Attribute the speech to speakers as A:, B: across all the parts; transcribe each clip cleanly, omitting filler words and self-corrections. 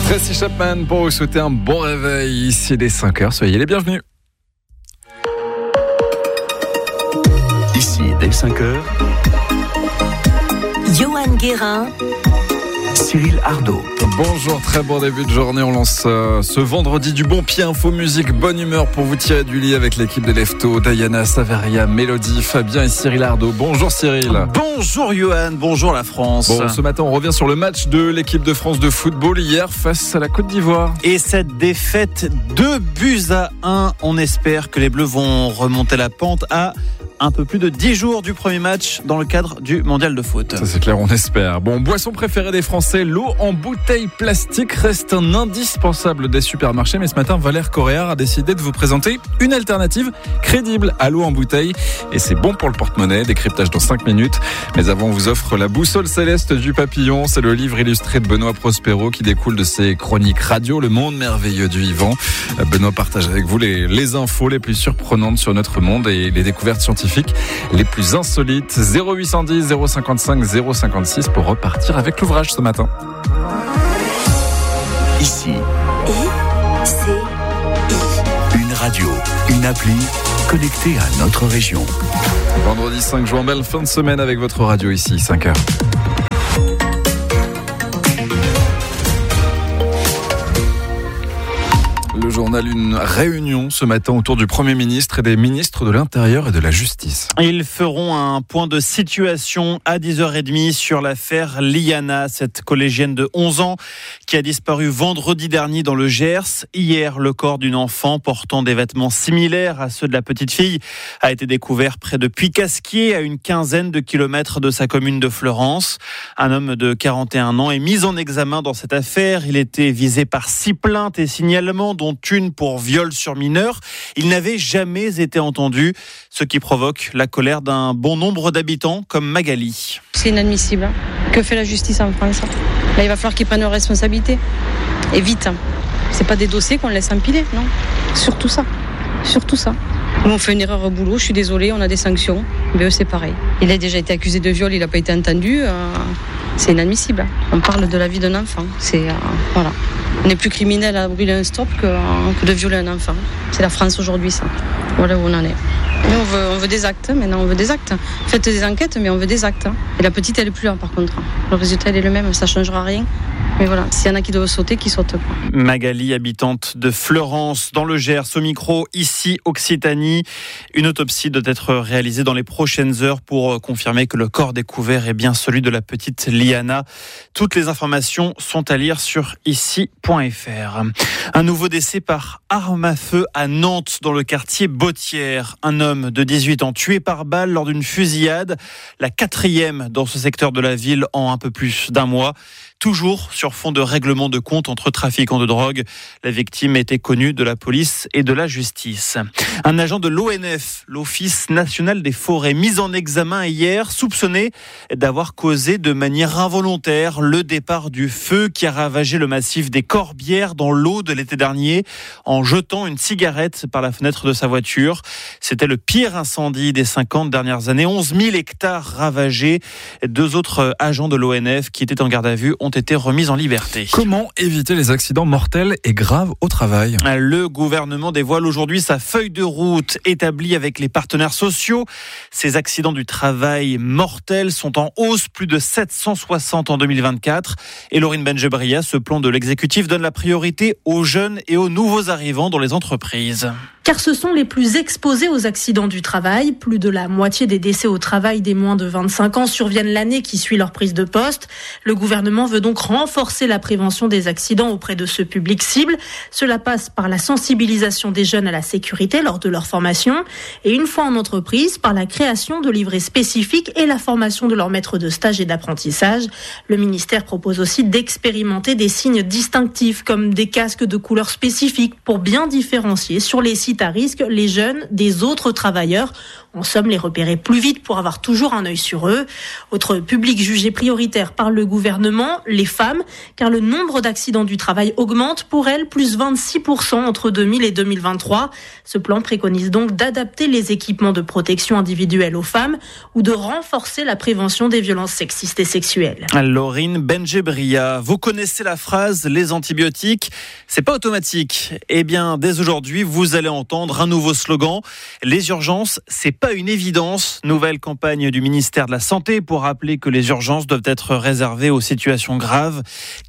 A: Tracy Chapman pour vous souhaiter un bon réveil. Ici dès 5h, soyez les bienvenus.
B: Ici dès 5h,
C: Johan Guérin,
B: Cyril Ardo.
A: Bonjour, très bon début de journée. On lance ce vendredi du bon pied, info, musique, bonne humeur pour vous tirer du lit avec l'équipe de Lefto, Diana, Saveria, Mélodie, Fabien et Cyril Ardo. Bonjour Cyril.
D: Bonjour Johan, bonjour la France.
A: Bon, ce matin on revient sur le match de l'équipe de France de football hier face à la Côte d'Ivoire.
D: Et cette défaite 2-1, on espère que les Bleus vont remonter la pente à un peu plus de 10 jours du premier match dans le cadre du mondial de foot.
A: Ça c'est clair, on espère. Bon, boisson préférée des Français, l'eau en bouteille plastique reste un indispensable des supermarchés. Mais ce matin, Valère Coréard a décidé de vous présenter une alternative crédible à l'eau en bouteille. Et c'est bon pour le porte-monnaie, décryptage dans 5 minutes. Mais avant, on vous offre la boussole céleste du papillon. C'est le livre illustré de Benoît Prospero qui découle de ses chroniques radio, le monde merveilleux du vivant. Benoît partage avec vous les infos les plus surprenantes sur notre monde et les découvertes scientifiques les plus insolites. 0810 055 056 pour repartir avec l'ouvrage ce matin.
B: Ici, une radio, une appli connectée à notre région.
A: Vendredi 5 juin, belle fin de semaine avec votre radio ici, 5h. Le journal, une réunion ce matin autour du Premier ministre et des ministres de l'Intérieur et de la Justice.
D: Ils feront un point de situation à 10h30 sur l'affaire Liana, cette collégienne de 11 ans qui a disparu vendredi dernier dans le Gers. Hier, le corps d'une enfant portant des vêtements similaires à ceux de la petite fille a été découvert près de Puy-Casquier, à une quinzaine de kilomètres de sa commune de Fleurance. Un homme de 41 ans est mis en examen dans cette affaire. Il était visé par 6 plaintes et signalements, dont une pour viol sur mineur. Il n'avait jamais été entendu, ce qui provoque la colère d'un bon nombre d'habitants comme Magali.
E: C'est inadmissible. Que fait la justice en France ? Là, il va falloir qu'ils prennent leurs responsabilités. Et vite. C'est pas des dossiers qu'on laisse empiler, non. Surtout ça. Nous, on fait une erreur au boulot, je suis désolée, on a des sanctions. Mais eux, c'est pareil. Il a déjà été accusé de viol, il n'a pas été entendu. C'est inadmissible. On parle de la vie d'un enfant. Voilà. On est plus criminel à brûler un stop que de violer un enfant. C'est la France aujourd'hui, ça. Voilà où on en est. Mais on veut des actes. Maintenant, on veut des actes. Faites des enquêtes, mais on veut des actes. Et la petite, elle est plus là, par contre. Le résultat, elle est le même. Ça changera rien. Mais voilà, s'il y en a qui doivent sauter, qu'ils sautent.
D: Magali, habitante de Fleurance, dans le Gers, au micro, ici, Occitanie. Une autopsie doit être réalisée dans les prochaines heures pour confirmer que le corps découvert est bien celui de la petite Liana. Toutes les informations sont à lire sur ici.fr. Un nouveau décès par arme à feu à Nantes, dans le quartier Bottière. Un homme de 18 ans tué par balle lors d'une fusillade, la 4e dans ce secteur de la ville en un peu plus d'un mois. Toujours sur fond de règlement de compte entre trafiquants de drogue. La victime était connue de la police et de la justice. Un agent de l'ONF, l'Office national des forêts, mis en examen hier, soupçonné d'avoir causé de manière involontaire le départ du feu qui a ravagé le massif des Corbières dans l'Aude de l'été dernier en jetant une cigarette par la fenêtre de sa voiture. C'était le pire incendie des 50 dernières années. 11 000 hectares ravagés. 2 autres agents de l'ONF qui étaient en garde à vue ont été remis en liberté.
A: Comment éviter les accidents mortels et graves au travail ?
D: Le gouvernement dévoile aujourd'hui sa feuille de route établie avec les partenaires sociaux. Ces accidents du travail mortels sont en hausse, plus de 760 en 2024. Et Laurine Benjebria, ce plan de l'exécutif donne la priorité aux jeunes et aux nouveaux arrivants dans les entreprises.
F: Car ce sont les plus exposés aux accidents du travail. Plus de la moitié des décès au travail des moins de 25 ans surviennent l'année qui suit leur prise de poste. Le gouvernement veut donc renforcer la prévention des accidents auprès de ce public cible. Cela passe par la sensibilisation des jeunes à la sécurité lors de leur formation et une fois en entreprise, par la création de livrets spécifiques et la formation de leurs maîtres de stage et d'apprentissage. Le ministère propose aussi d'expérimenter des signes distinctifs comme des casques de couleurs spécifiques pour bien différencier sur les sites quitte à risque les jeunes des autres travailleurs. En somme, les repérer plus vite pour avoir toujours un œil sur eux. Autre public jugé prioritaire par le gouvernement, les femmes, car le nombre d'accidents du travail augmente pour elles, plus 26% entre 2000 et 2023. Ce plan préconise donc d'adapter les équipements de protection individuelle aux femmes ou de renforcer la prévention des violences sexistes et sexuelles.
D: Laurine Benjebria, vous connaissez la phrase « les antibiotiques, c'est pas automatique ». Eh bien, dès aujourd'hui, vous allez entendre un nouveau slogan « les urgences, c'est pas une évidence ». Nouvelle campagne du ministère de la Santé pour rappeler que les urgences doivent être réservées aux situations graves.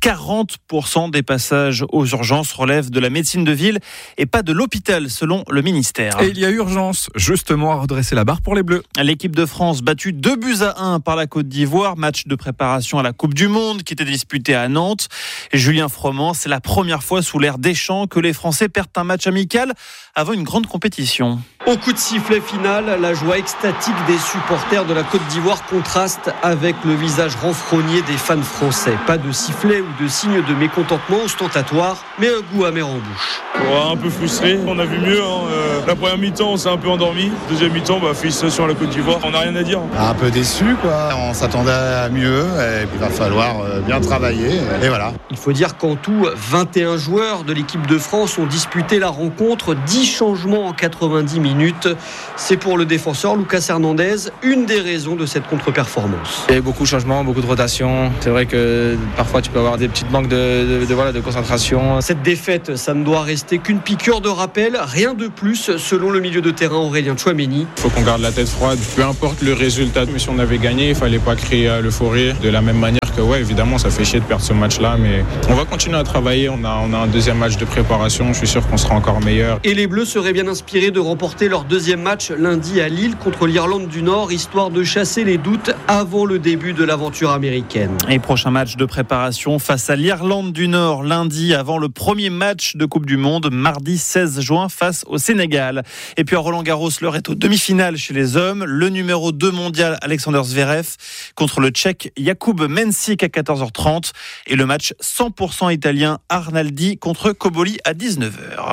D: 40% des passages aux urgences relèvent de la médecine de ville et pas de l'hôpital, selon le ministère.
A: Et il y a urgence, justement, à redresser la barre pour les Bleus.
D: L'équipe de France battue 2-1 par la Côte d'Ivoire, match de préparation à la Coupe du Monde qui était disputé à Nantes. Julien Froment, c'est la première fois sous l'ère Deschamps que les Français perdent un match amical avant une grande compétition.
C: Au coup de sifflet final, la joie extatique des supporters de la Côte d'Ivoire contraste avec le visage renfrogné des fans français. Pas de sifflet ou de signe de mécontentement ostentatoire, mais un goût amer en bouche.
G: Ouais, un peu frustré, on a vu mieux. La première mi-temps, on s'est un peu endormi. Deuxième mi-temps, félicitations à la Côte d'Ivoire. On n'a rien à dire.
H: Un peu déçu, quoi. On s'attendait à mieux et il va falloir bien travailler. Et voilà.
C: Il faut dire qu'en tout, 21 joueurs de l'équipe de France ont disputé la rencontre. 10 changements en 90 minutes. C'est pour le défenseur Lucas Hernandez une des raisons de cette contre-performance.
I: Il y a eu beaucoup de changements, beaucoup de rotations. C'est vrai que parfois tu peux avoir des petites manques de concentration.
C: Cette défaite, ça ne doit rester qu'une piqûre de rappel, rien de plus selon le milieu de terrain Aurélien Tchouaméni.
J: Il faut qu'on garde la tête froide, peu importe le résultat. Mais si on avait gagné, il ne fallait pas créer l'euphorie de la même manière que évidemment ça fait chier de perdre ce match-là, mais on va continuer à travailler. On a un deuxième match de préparation, je suis sûr qu'on sera encore meilleur.
C: Et les Bleus seraient bien inspirés de remporter leur deuxième match lundi à Lille contre l'Irlande du Nord, histoire de chasser les doutes avant le début de l'aventure américaine.
D: Et prochain match de préparation face à l'Irlande du Nord lundi avant le premier match de Coupe du Monde mardi 16 juin face au Sénégal. Et puis à Roland-Garros, l'heure est aux demi-finales chez les hommes. Le numéro 2 mondial Alexander Zverev contre le Tchèque Jakub Mensik à 14h30 et le match 100% italien Arnaldi contre Koboli à 19h.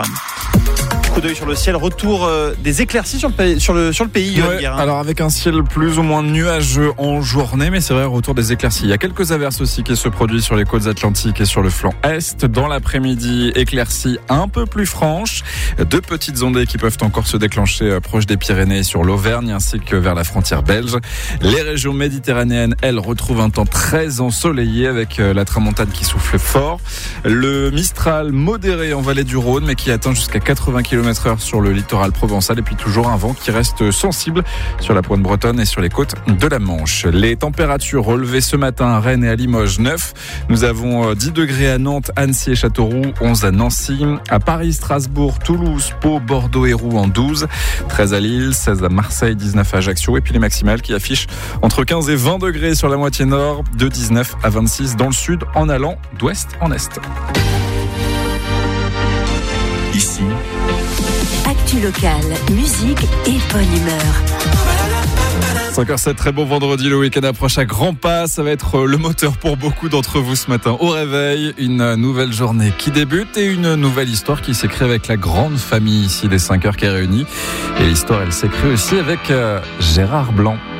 D: Coup d'œil sur le ciel, retour des éclaircies sur le pays.
A: Ouais, alors avec un ciel plus ou moins nuageux en journée, mais c'est vrai, retour des éclaircies. Il y a quelques averses aussi qui se produisent sur les côtes atlantiques et sur le flanc est. Dans l'après-midi, éclaircies un peu plus franches. De petites ondées qui peuvent encore se déclencher proche des Pyrénées et sur l'Auvergne, ainsi que vers la frontière belge. Les régions méditerranéennes, elles, retrouvent un temps très ensoleillé avec la tramontane qui souffle fort. Le Mistral modéré en vallée du Rhône, mais qui atteint jusqu'à 80 km/h sur le littoral provençal, et puis toujours un vent qui reste sensible sur la pointe bretonne et sur les côtes de la Manche. Les températures relevées ce matin à Rennes et à Limoges, 9. Nous avons 10 degrés à Nantes, Annecy et Châteauroux, 11 à Nancy, à Paris, Strasbourg, Toulouse, Pau, Bordeaux et Rouen, 12, 13 à Lille, 16 à Marseille, 19 à Ajaccio, et puis les maximales qui affichent entre 15 et 20 degrés sur la moitié nord, de 19 à 26 dans le sud en allant d'ouest en est.
B: Ici,
K: actu locale, musique et bonne humeur.
A: 5h07, très bon vendredi, le week-end approche à grands pas, ça va être le moteur pour beaucoup d'entre vous ce matin au réveil, une nouvelle journée qui débute et une nouvelle histoire qui s'écrit avec la grande famille ici des 5h qui est réunie, et l'histoire elle s'écrit aussi avec Gérard Blanc.